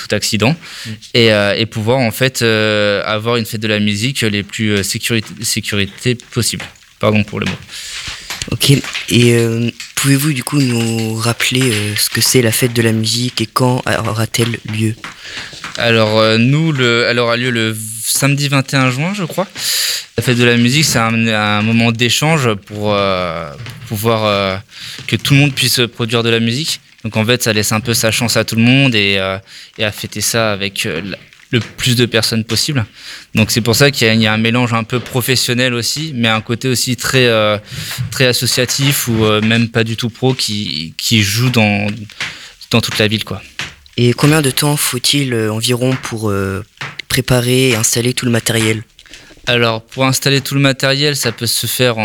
tout accident et pouvoir en fait avoir une fête de la musique les plus sécurité possible. Pardon pour le mot. Ok, et pouvez-vous du coup nous rappeler ce que c'est la fête de la musique et quand aura-t-elle lieu ? Alors elle aura lieu le samedi 21 juin je crois. La fête de la musique c'est un moment d'échange pour pouvoir que tout le monde puisse produire de la musique. Donc en fait ça laisse un peu sa chance à tout le monde et à fêter ça avec le plus de personnes possible. Donc c'est pour ça qu'il y a un mélange un peu professionnel aussi, mais un côté aussi très associatif ou même pas du tout pro qui joue dans toute la ville, quoi. Et combien de temps faut-il environ pour préparer et installer tout le matériel ? Alors pour installer tout le matériel, ça peut se faire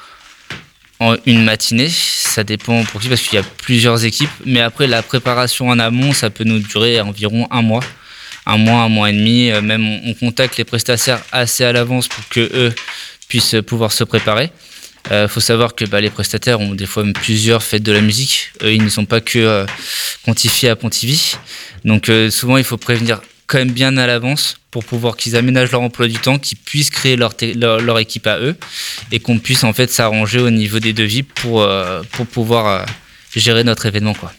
en une matinée, ça dépend pour qui parce qu'il y a plusieurs équipes, mais après la préparation en amont, ça peut nous durer environ un mois et demi. Même on contacte les prestataires assez à l'avance pour qu'eux puissent pouvoir se préparer. Faut savoir que les prestataires ont des fois même plusieurs fêtes de la musique. Eux, ils ne sont pas que quantifiés à Pontivy. Donc souvent, il faut prévenir quand même bien à l'avance pour pouvoir qu'ils aménagent leur emploi du temps, qu'ils puissent créer leur équipe à eux et qu'on puisse en fait s'arranger au niveau des devis pour pouvoir gérer notre événement, quoi.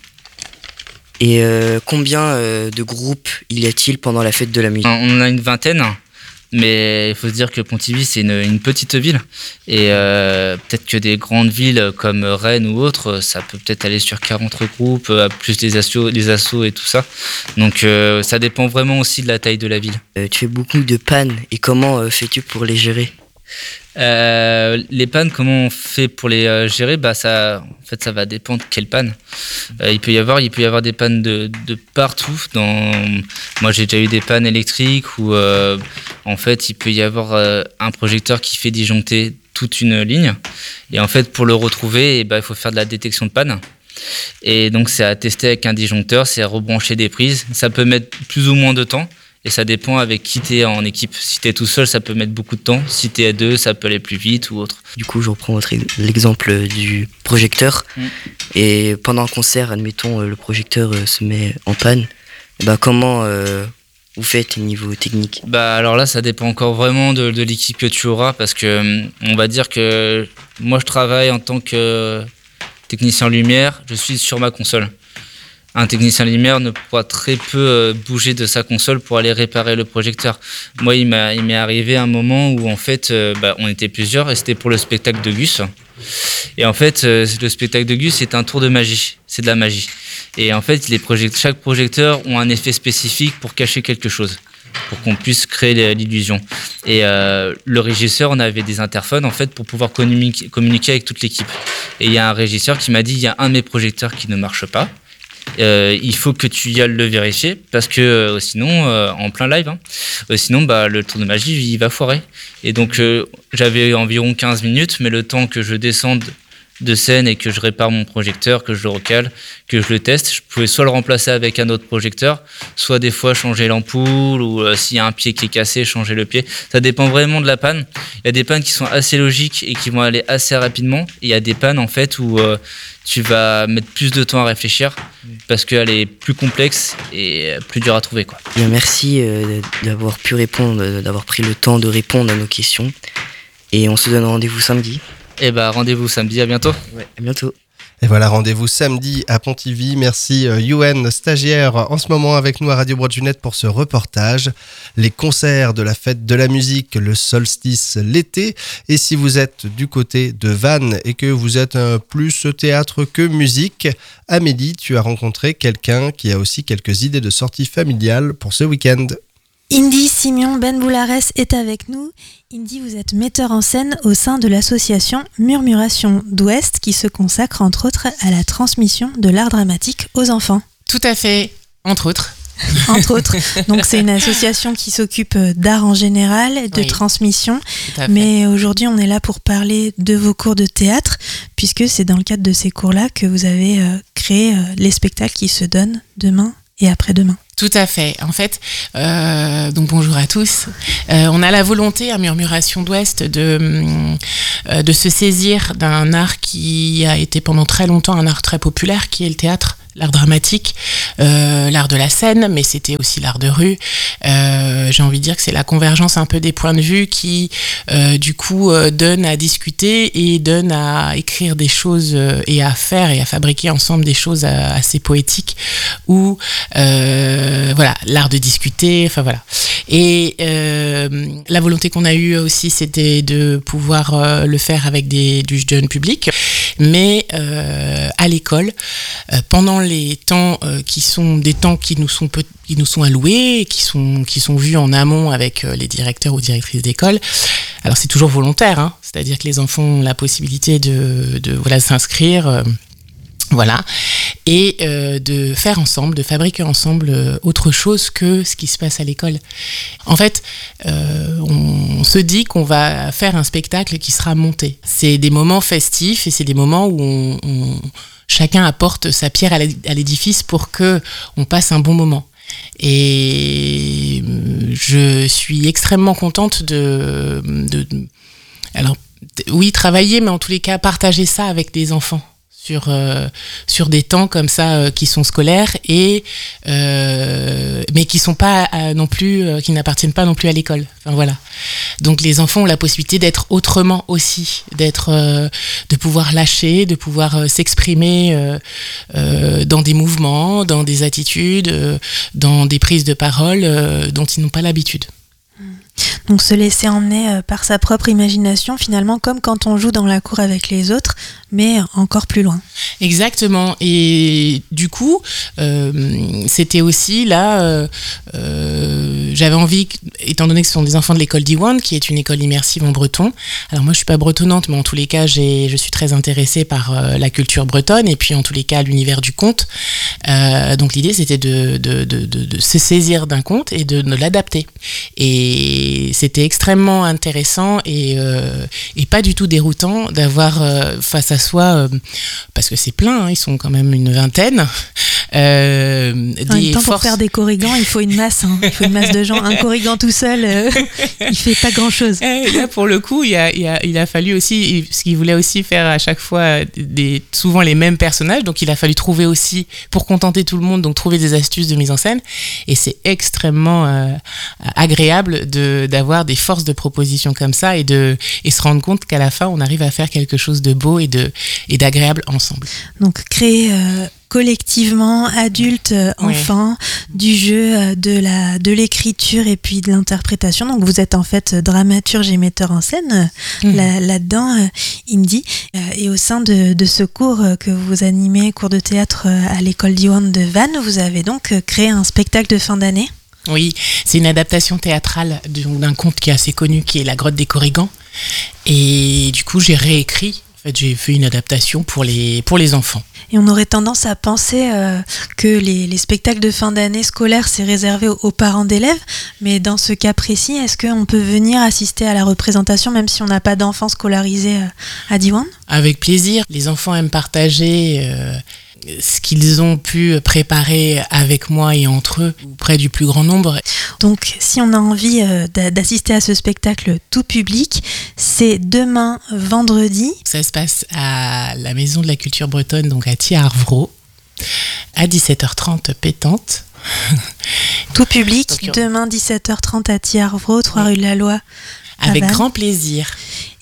Et combien de groupes y a-t-il pendant la fête de la musique ? On en a une vingtaine, mais il faut se dire que Pontivy, c'est une petite ville. Et peut-être que des grandes villes comme Rennes ou autres, ça peut peut-être aller sur 40 groupes, plus les assos et tout ça. Donc ça dépend vraiment aussi de la taille de la ville. Tu fais beaucoup de pannes, et comment fais-tu pour les gérer ? Les pannes, comment on fait pour les gérer ? Ça va dépendre quelle panne. Il peut y avoir des pannes de partout. Moi, j'ai déjà eu des pannes électriques où en fait, il peut y avoir un projecteur qui fait disjoncter toute une ligne. Et en fait, pour le retrouver, il faut faire de la détection de panne. Et donc, c'est à tester avec un disjoncteur, c'est à rebrancher des prises. Ça peut mettre plus ou moins de temps. Et ça dépend avec qui t'es en équipe. Si t'es tout seul, ça peut mettre beaucoup de temps. Si t'es à deux, ça peut aller plus vite ou autre. Du coup, je reprends l'exemple du projecteur. Et pendant un concert, admettons, le projecteur se met en panne. Comment vous faites au niveau technique ? Alors là, ça dépend encore vraiment de l'équipe que tu auras. Parce que on va dire que moi, je travaille en tant que technicien lumière. Je suis sur ma console. Un technicien lumière ne pourra très peu bouger de sa console pour aller réparer le projecteur. Moi, il m'est arrivé un moment où en fait, on était plusieurs et c'était pour le spectacle de Gus. Et en fait, le spectacle de Gus, c'est un tour de magie. C'est de la magie. Et en fait, chaque projecteur ont un effet spécifique pour cacher quelque chose, pour qu'on puisse créer l'illusion. Et le régisseur, on avait des interphones en fait pour pouvoir communiquer avec toute l'équipe. Et il y a un régisseur qui m'a dit, il y a un de mes projecteurs qui ne marche pas. Il faut que tu y ailles le vérifier parce que sinon en plein live sinon le tour de magie il va foirer. Et donc j'avais environ 15 minutes, mais le temps que je descende de scène et que je répare mon projecteur, que je le recale, que je le teste, je pouvais soit le remplacer avec un autre projecteur, soit des fois changer l'ampoule ou s'il y a un pied qui est cassé, changer le pied. Ça dépend vraiment de la panne. Il y a des pannes qui sont assez logiques et qui vont aller assez rapidement. Et il y a des pannes en fait où tu vas mettre plus de temps à réfléchir parce qu'elle est plus complexe et plus dure à trouver, quoi. Bien, merci d'avoir pu répondre, d'avoir pris le temps de répondre à nos questions. Et on se donne rendez-vous samedi. Rendez-vous samedi, à bientôt. Ouais, à bientôt. Et voilà, rendez-vous samedi à Pontivy. Merci Youen, stagiaire en ce moment avec nous à Radio Broad-Junette pour ce reportage. Les concerts de la fête de la musique, le solstice l'été. Et si vous êtes du côté de Vannes et que vous êtes plus théâtre que musique, Amélie, tu as rencontré quelqu'un qui a aussi quelques idées de sortie familiale pour ce week-end. Indy Simeon Benboulares est avec nous. Indy, vous êtes metteur en scène au sein de l'association Murmuration d'Ouest qui se consacre entre autres à la transmission de l'art dramatique aux enfants. Tout à fait, entre autres. Entre autres. Donc c'est une association qui s'occupe d'art en général, de transmission. Mais aujourd'hui on est là pour parler de vos cours de théâtre, puisque c'est dans le cadre de ces cours-là que vous avez créé les spectacles qui se donnent demain et après-demain. Tout à fait. En fait, donc bonjour à tous. On a la volonté à Murmuration d'Ouest de se saisir d'un art qui a été pendant très longtemps un art très populaire, qui est le théâtre, l'art dramatique, l'art de la scène, mais c'était aussi l'art de rue. J'ai envie de dire que c'est la convergence un peu des points de vue qui, du coup, donne à discuter et donne à écrire des choses et à faire et à fabriquer ensemble des choses assez poétiques où, voilà, l'art de discuter, enfin voilà. Et la volonté qu'on a eue aussi, c'était de pouvoir le faire avec du jeune public, mais à l'école, pendant les temps qui sont des temps qui nous sont alloués, qui sont vus en amont avec les directeurs ou directrices d'école. Alors c'est toujours volontaire, hein, c'est-à-dire que les enfants ont la possibilité de voilà, s'inscrire. Voilà, et de faire ensemble, de fabriquer ensemble autre chose que ce qui se passe à l'école. En fait, on se dit qu'on va faire un spectacle qui sera monté. C'est des moments festifs et c'est des moments où chacun apporte sa pierre à l'édifice pour que on passe un bon moment. Et je suis extrêmement contente alors oui, travailler, mais en tous les cas partager ça avec des enfants. Sur des temps comme ça qui sont scolaires et mais qui sont pas non plus qui n'appartiennent pas non plus à l'école. Enfin voilà. Donc les enfants ont la possibilité d'être autrement aussi, de pouvoir lâcher, de pouvoir s'exprimer dans des mouvements, dans des attitudes, dans des prises de parole dont ils n'ont pas l'habitude. Donc se laisser emmener par sa propre imagination, finalement, comme quand on joue dans la cour avec les autres, mais encore plus loin. Exactement. Et du coup, c'était aussi là, j'avais envie, étant donné que ce sont des enfants de l'école d'Iwan, qui est une école immersive en breton. Alors moi, je suis pas bretonnante, mais en tous les cas, je suis très intéressée par la culture bretonne et puis en tous les cas l'univers du conte. Donc l'idée, c'était de se saisir d'un conte et de l'adapter. Et c'était extrêmement intéressant et pas du tout déroutant d'avoir face à soi, parce que c'est plein, hein, ils sont quand même une vingtaine. En même temps, pour faire des corrigans, il faut une masse, hein. Il faut une masse de gens. Un corrigan tout seul, il fait pas grand-chose. Là, pour le coup, il a fallu aussi, parce qu'il voulait aussi faire à chaque fois souvent les mêmes personnages, donc il a fallu trouver aussi, pour contenter tout le monde, donc trouver des astuces de mise en scène. Et c'est extrêmement agréable d'avoir des forces de proposition comme ça et se rendre compte qu'à la fin, on arrive à faire quelque chose de beau et d'agréable ensemble. Donc créer collectivement, adultes, enfants, du jeu, de l'écriture et puis de l'interprétation. Donc vous êtes en fait dramaturge et metteur en scène là-dedans, Indy. Et au sein de ce cours que vous animez, cours de théâtre à l'école d'Iwan de Vannes, vous avez donc créé un spectacle de fin d'année. Oui, c'est une adaptation théâtrale d'un conte qui est assez connu, qui est La Grotte des Corrigans. Et du coup, j'ai réécrit. En fait, j'ai fait une adaptation pour les enfants. Et on aurait tendance à penser que les spectacles de fin d'année scolaire, c'est réservé aux parents d'élèves. Mais dans ce cas précis, est-ce qu'on peut venir assister à la représentation, même si on n'a pas d'enfants scolarisés à Diwan ? Avec plaisir. Les enfants aiment partager ce qu'ils ont pu préparer avec moi et entre eux, auprès du plus grand nombre. Donc, si on a envie d'assister à ce spectacle tout public, c'est demain, vendredi. Ça se passe à la Maison de la Culture Bretonne, donc à Thiers-Arvro, à 17h30 pétante. Tout public, donc, demain 17h30 à Thiers-Arvro, 3 rue de la Loi. Avec grand plaisir.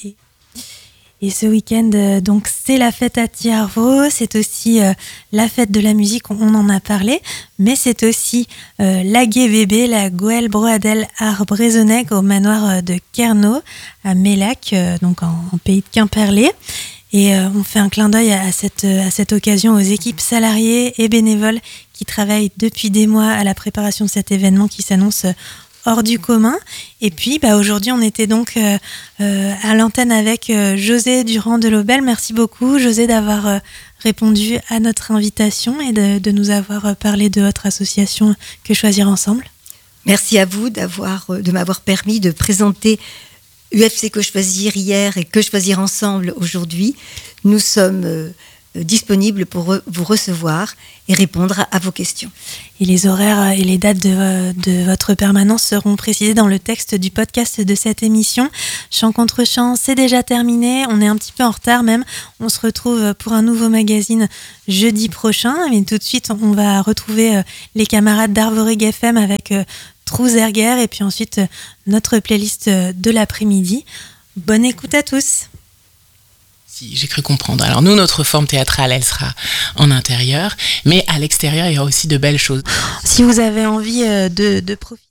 Et ce week-end, donc, c'est la fête à Thiers-Arvro, c'est aussi la fête de la musique, on en a parlé, mais c'est aussi la Gai Bébé, la Goël Broadel Art Brésonnec au manoir de Kerno, à Mélac, donc en pays de Quimperlé. Et on fait un clin d'œil à cette occasion aux équipes salariées et bénévoles qui travaillent depuis des mois à la préparation de cet événement qui s'annonce hors du commun. Et puis aujourd'hui on était donc à l'antenne avec José Durand de Lobel. Merci beaucoup José d'avoir répondu à notre invitation et de nous avoir parlé de votre association Que Choisir Ensemble. Merci à vous de m'avoir permis de présenter UFC Que Choisir hier et Que Choisir Ensemble aujourd'hui. Nous sommes disponible pour vous recevoir et répondre à vos questions. Et les horaires et les dates de votre permanence seront précisés dans le texte du podcast de cette émission. Chant contre chant, c'est déjà terminé. On est un petit peu en retard même. On se retrouve pour un nouveau magazine jeudi prochain. Mais tout de suite, on va retrouver les camarades d'Arvorig FM avec Trouzerguer et puis ensuite notre playlist de l'après-midi. Bonne écoute à tous. Si, j'ai cru comprendre. Alors nous, notre forme théâtrale, elle sera en intérieur, mais à l'extérieur, il y a aussi de belles choses. Si vous avez envie de profiter.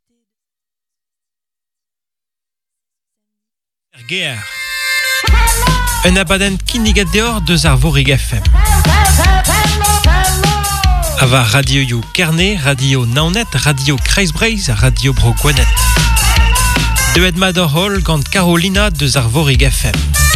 Guerre. Un abaden kinnigat dehors de Arvorig FM. Ava radio you Carnet, radio Naunet, radio Kreisbreis, radio Brogwanet. De Edmador Hall, gant Carolina de Arvorig FM.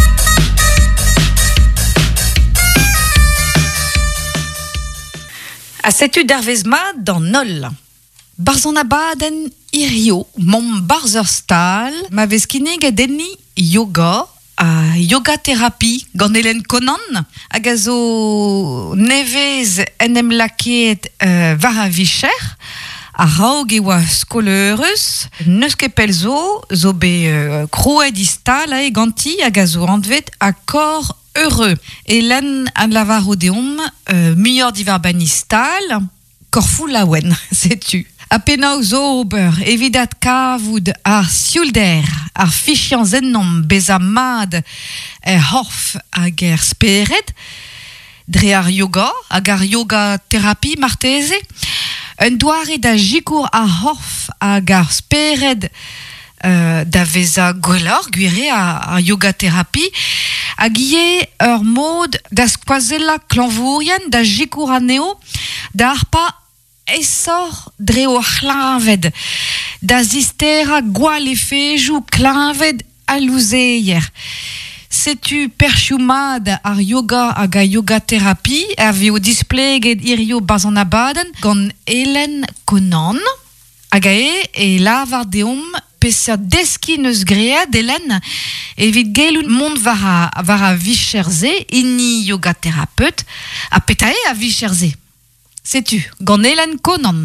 A setu d'Arvezma dans Nol. Barzanabaden irio, mon barzerstal, ma veskineg denni yoga, a yoga thérapie, gant Hélène Conan, a gazo nevez enem laket vara vicher, a raog ewa skoleurus, neus kepelzo, zo be kroedistal a eganti, a gazo andvet a kor heureux. Hélène an lavarodeum, mior divarbanistal, korfou lawen, sais-tu. Apenao zo ober, evidat kavoud ar siulder, ar fichian zennom bezamad horf hag er speret, dre ar yoga, hag ar yoga thérapie marteze, un doare da jikour ar horf hag ar speret da veza gwellor, gwire ar yoga thérapie, hag ie ur mod da skoazella klanvourien da jikour aneo, da arpa essor dreo c'hlañved, da zistera gwal e fejou c'hlañved a louzeier. Setu perchoumad ar yoga hag a yoga thérapie a veo displeget irio barzanabaden gant Hélène Conan hag a e lavar deom peseurt deskin eus gread Hélène evit geloun mont vara vicherze inni yoga thérapeute a petae a vicherze. Sais-tu, gant Hélène Conan.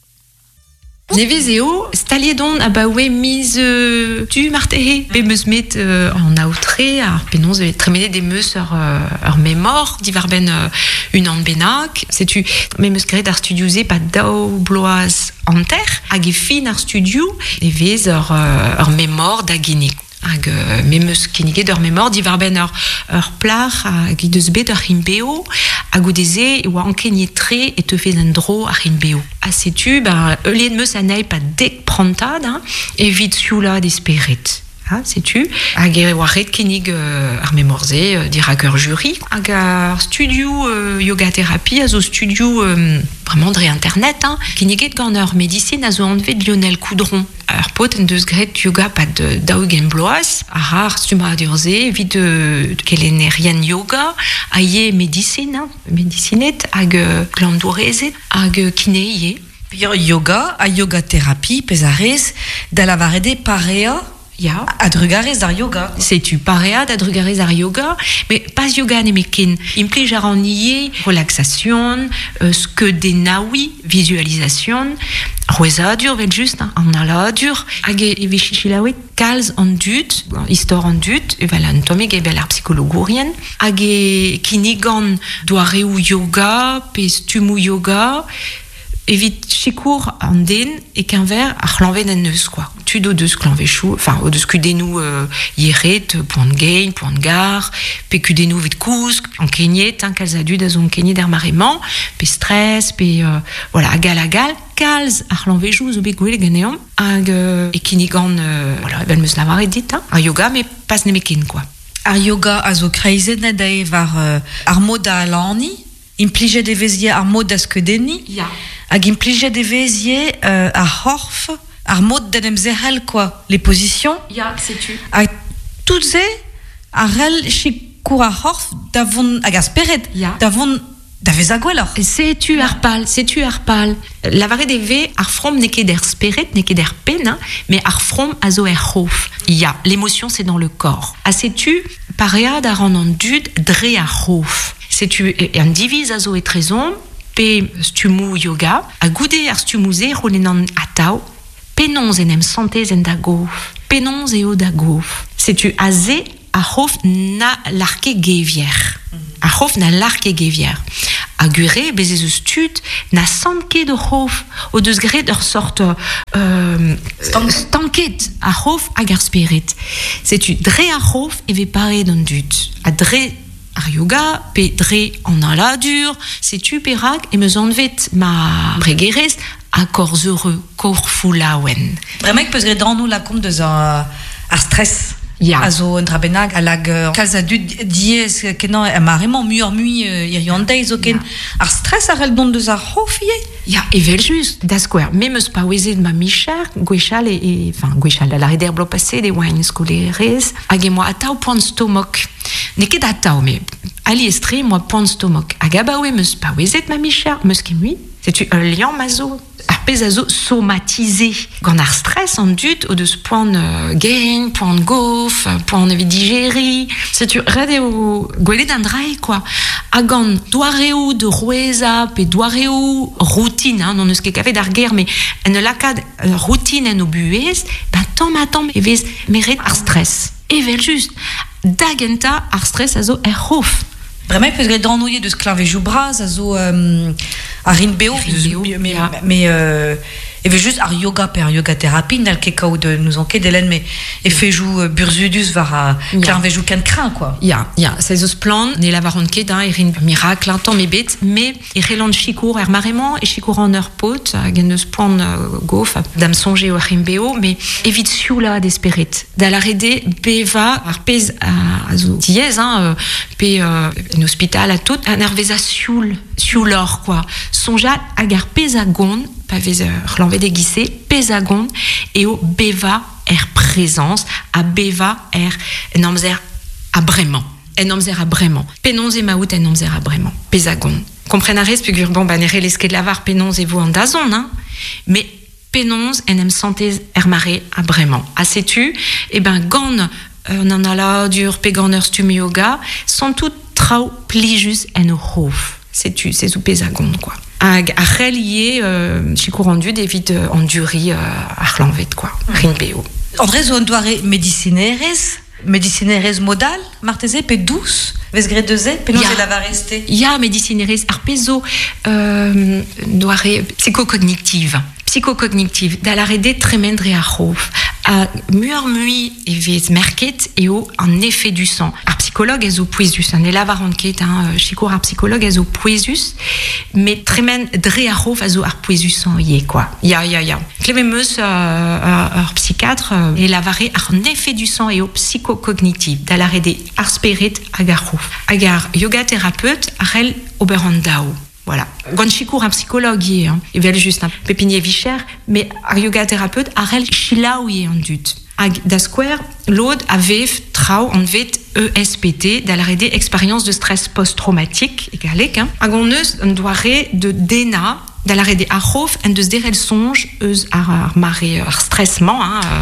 Nevezeo, staliedon a baoe miz tu martehe. Pe meus met en aoutre, ar penons tremene des meus ur mémor, divarben un an benak. Sais-tu, me meus gret ar studioze pa dao bloaz anter, hag e fin ar studio, nevez ur mémor da genik. Hag me meus kinniget ur mémor divarben ur plar hag i deus bet ur himbeo hag o deze e oa ankenyetre e te fez an dro ar himbeo. A setu, eulen meus anei pa dek prantad evit sioula d'esperet. Sais-tu, hag e oa ret kinnig ar mémorze dir hag ur jury hag ar studio yoga thérapie a zo studio vraiment dre internet kinniget gant ur médecine a zo anvet Lionel Coudron. Ur pot en deus gret yoga pat daougen bloaz, ar stuma adurze, evit kelenerian yoga, a ye medicinet hag glandourezet, hag kineie. Yoga, a yoga thérapie, pezarez, da lavarede parea, Ya. Adrugarez ar yoga. Sais-tu, parea d'adrugarez ar yoga, mais pas yoga nemekin. Implij ar an ie, relaxation, skedenaoui, visualisation, roeza dur, vel just, an ala dur, hag e vichichilawet, kalz an dut, histor an dut, evel an tomeg evel ar psychologourien, hag e kinigan doareu yoga, pe stumou yoga, evit chikour an den e kenver ar c'hlanvet en neus, quoi. Tu do deus klanvechou, enfin, o deus kudenou yeret, poan gein, poan gar, pe kudenou vet kousk, an kenyet, kalz adu da zo an kenyet ar marement, pe stress, pe, voilà, agal, kalz ar c'hlanvechou zo bet gwell ganeom, hag e kinigan, voilà, evel meus lavaret dit, ar yoga, me pas nemekin, quoi. Ar yoga a zo kreizennet da evar ar mod a alani, implijet e vezie ar mod da skedenni, Ya. hag implijet e vezie ar horf, ar mod d'en emzehel, quoi, les positions. Ya, sais-tu. Hag tout ze, ar rel chikour ar horf davon, hag ar speret, Ya. davon, da vez a gwellor. Sais-tu ar pal. Lavaret e ve ar from neke der speret, neke der pen, mais ar from a zo er hof. Ya, l'émotion c'est dans le corps. A sais-tu, parea da ran an dud dre ar hof. c'est tu un divise azo et trésor, pe stumu yoga, a goudé ar stumuse rolenan atao, penons enem santé zendagof, penons eo dagof. C'est tu azé a hof na larke gevier. A hof na larke gevier. A gure bezes eus tud na sanke de hof o deus gret ur sorte stanket a hof hag ar spirit. C'est tu dre a hof eve pare d'an dut. A dre ar yoga, pe dre an aladur, c'est tu perak e meus anvet ma bregerez a corps heureux, corps foulaouen. Vraiment, peus gret dran nou la compte deus ar stress. Ja. Also en trabenag alag kalzadu diez kenan marrement muur iriondei zo ken ar stress ar el don deus ar hofie. Ja, evel just, da square. Me meus pa wezet ma michar, gwechal gwechal a la reder blo passé des wine skolerez, hag e moi atao point stomach. Ne ket atao, me ali estre moi point stomach. Hag abaoe meus pa wezet ma michar, meus ket mui. C'est un liant mazo. Arpez azo somatisé. Gant ar stress en dut o deus point gain, point gof, point digéri. C'est tu rade o gwelet an drai, quoi. Agant doareo de roeza, pe doareo routine, hein, non eus ket kavet ar ger, mais en lakad routine en o buez, ben tamm evez meret ar stress. Evel just, dagenta ar stress azo hof. Vraiment, peus gret dran nouie deus klavejou braz azo ar rinbeo, mais eve just ar yoga per yoga thérapie nal kekao de nous enquête d'Hélène, mais efejou burzudus var a klavejou kan kran, quoi. Ja, c'est eus plan ne lavaron ket e rin miracle un temps bet, mais e relan chikour er marement e chikour an ur pot hag en eus plan gof dam sonje o rinbeo, mais evit sioula d'esperet. Da la rede beva ar pez a zo diez, pe en hospital a tout an erveza sioulor, quoi. Sonja hag ar pez a gond, pa vez l'envie de guisser, pesagon, et au beva présence, à beva enomzer abrement. Enomzer abrement. Penons et maout enomzer abrement. Pesagon. Comprenarez, pugur bon, banere l'esquet de lavar penons et vous en dazon, hein? Mais penons enem santé ermaré abrement. A sais-tu, eh ben, gant, on en a là, dur, peganer stum yoga, sont tout trau plijus en hof. C'est sous pesagon, quoi. Hag arrel yé chikour rendu d'évite enduri ar lanvet, quoi. Rinbeo. André zo an doare medicinerez modal, marteze pe douce, vez gret deze, pe nous e lavareste. Ya, medicinerez ar pezo doare psychocognitive. Psychocognitive, da la rede tremendre a rof. A muur-mui evez merket eo en effet du sang. Ar psychologue ez o poezus, an elavaron ket, chikour ar psychologue ez o poezus, mais tremen dre a rof a zo ar poezus an ye, quoi. Ya. Klememeus ar psychiatre elavare ar effet du sang eo psychocognitive, da la rede ar spirit hag ar rof. Hag ar yoga thérapeute ar el oberandao. Voilà. Gant chikour un psychologue yé, et vel juste un pépinier vicher, mais ar yoga thérapeute arel chilaou yé en dut. Ag da square, l'aude avev trau en vet ESPT, da la rede expérience de stress post-traumatique, egalek, ag on eus un doare de dena, da la rede ar hof, en deus derel songe, eus ar mare ar stressement,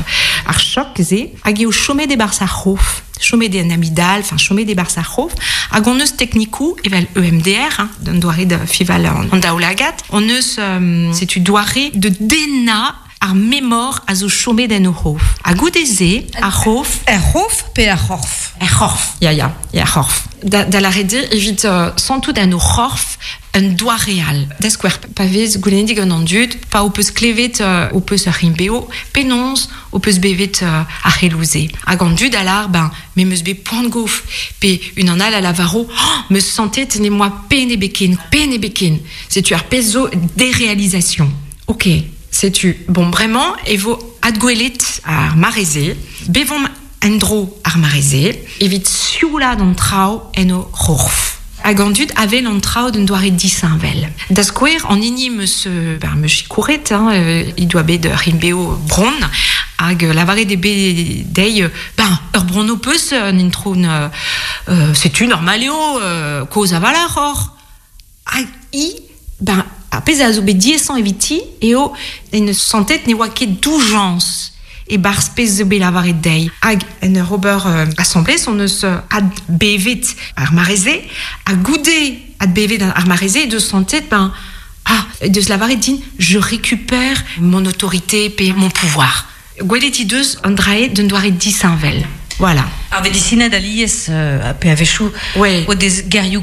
ar choc ze, ag eo chomet de bars ar hof. Chomé des amygdales, enfin chomé des barsachov, hag on eus technikou, evel EMDR, d'un doare de fival en daoulagat, on eus, c'est tu doare de dena ar mémor a zo chomé den o hof. A goudeze, a hof. Hof pe a horf. Horf, ya horf. Da la rede, evit sans tout den o horf, un doigt réal. D'esquer pavez goulenedig an dut, pa o peus klevet o peus ar rinbeo, penons o peus bevet ar relouze. Hag an dut alar, me meus be point gof, pe un an al a lavaro, me sentet ne moi pene beken. C'est tu ar peso déréalisation. Ok, c'est tu, bon, vraiment, evo adgwelet ar mareze, bevon endro ar mareze, evit sioula d'an trao en o horf. Hag an dut ave l'an trao d'un doare disinvel. Da square, en ini me chikouret, il doit bet rinbeo bron, hag lavare de be dei, ur brono peus n'introun, c'est-tu normaleo, cause avalar or. Hag apez a zo bet 10 eviti, eo en santet ne oa ket doujans. et bars pez be lavaret dei. Hag en Robert assemblée son eus ad bevet ar mareze, a goudé ad bevet ar mareze de santé de se lavaret din, je récupère mon autorité et mon pouvoir. Gweleti deus andrae d'un doaret disinvel. Voilà. Arve dessine d'alies pe avechou o des geriou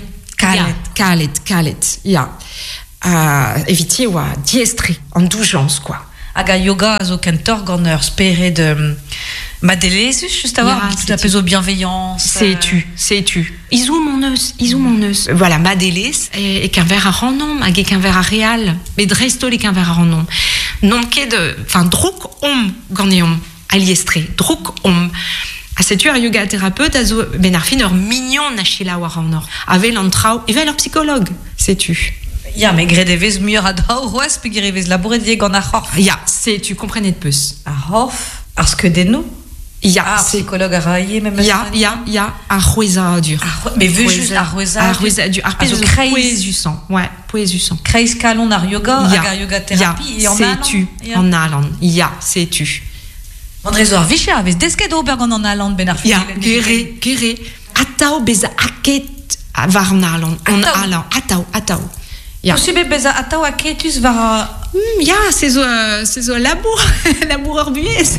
Kalet, ja. Eviti oa diestri, en dougeance, quoi. Aga yoga zo kentor gant ur spere de madelez, juste avoir tout apeso bienveillance. C'est tu. Isou mon eus. Voilà, madelez et qu'un verre à renom, hag qu'un verre à réal. Mais dresto les qu'un verre à renom. Non ket drouk gant eom aliestri, drouk a setu ar yoga thérapeute a zo ben ar fin ur mignon na chila war an or. Ave l'antrao, eve leur psychologue, sais-tu. Ya, mais gredevez mieux à daouroas, pe grevez labouret die gant ar horf. Ya, sais-tu, comprenez de peus. Ar horf, ars que des nous. Ya, psychologue a raillé, même. Ya, ar roueza dur. Mais vu juste ar roueza dur. Ar pez poez du sang. Ouais, poez du sang. Kreis kalon ar yoga, ar yoga thérapie, et en allant. Sais-tu, en allant. Ya, sais-tu. Andrezo ar vichy avez desket ober gant an allant ben ar fin. Ya, gere. Atao beza aket var an allant. On allant. Atao. Ja. Possible beza atao a ketus var... Ja, c'est zo laboureur buez.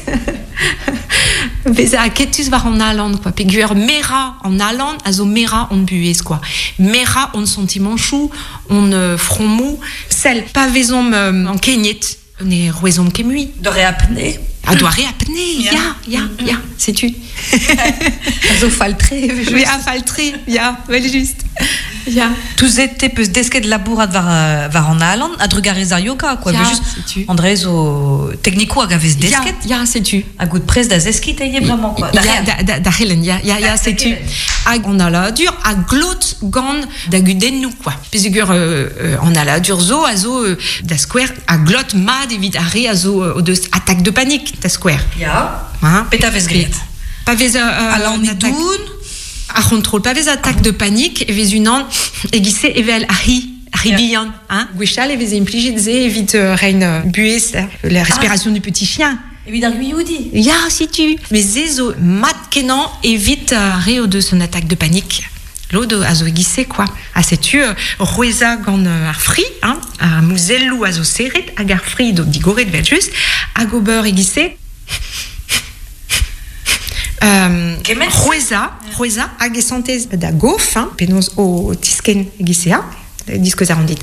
Beza a ketus var en allant, quoi. Pégueur mera en allant, a zo mera en buez, quoi. Mera on sentiment chou, on front mou, celle pas vaison en kenyet, on est rouaison kemui. De réapnée. Ah, doit réapnée, ya, sais-tu. Zo faltré. Oui, a faltré, ya, well juste. Ja. Tous étaient peus desket labourat var en allant, a drugarez ar yoga, quoi. Ja, juste sais-tu. Andrezo technico a gavez desket. Ya, sais-tu. A gout presse da zeskit a vraiment, quoi. Da helen, ya, sais-tu. Hag on a la dur, a glot gant da guden nou, quoi. Pesegur on a la dur zo, a zo da square, a glot mad evit a re a zo o deus attaque de panique da square. Ya. Hein? Peta vez gret. Pas vez alors on est doun. A contrôle, pas vez attaque de panique, et vez une an, et guissé, et vel ribian, hein? Gwechal, et vez impligé, et vite reine buée, la respiration du petit chien. Et vite arguyoudi. Ya, si tu. Mais zezo, mat kenan, et vite réo de son attaque de panique. L'eau a zo guissé, quoi. Ah, sais-tu, roueza gant ar fri, hein? A mouzellou a zo serret, hag ar fri, do digoret vel juste, hag ober e guissé. Roueza hag e santez da gof, hein, penoz o tisken gisea, disko zarandit.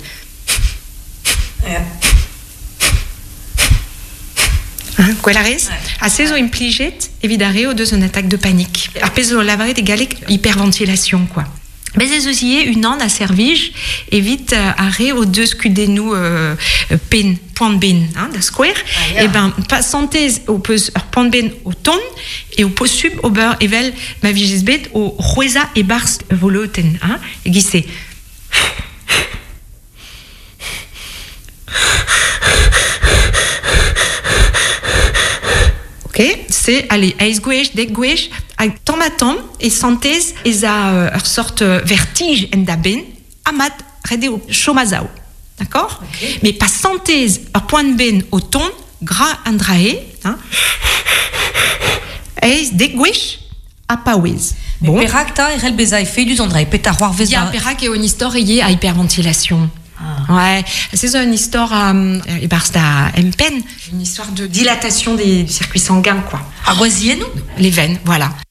Gwelarez, a sezo impliget, evidare o deus un attaque de panique. Ar pezo lavaret e galek hyperventilation, quoi. Mais ez eus ie une an a servij evit are o deus kudenou point ben, hein, da square. Et ben pas santez o peus ur point ben o ton et o posub ober evel ma vigisbet o roueza e bars voloten, hein, e gisse. Ok, c'est allez, eis gwech, dek gwech, hag tammatam et santez ez a ur sorte vertige en da ben, amat rede o chomazao. D'accord? Okay. Mais pas santez ur point ben au ton, gra andrae, hein? Eis dek gwech, a paouez. Bon. Perak ta erel beza e fedus andrae, peta c'hoar vez. Ya, perak eo une histoire eye a hyperventilation. Ouais, c'est une histoire et barsta empen, une histoire de dilatation des circuits sanguins, quoi. À nous les veines, voilà.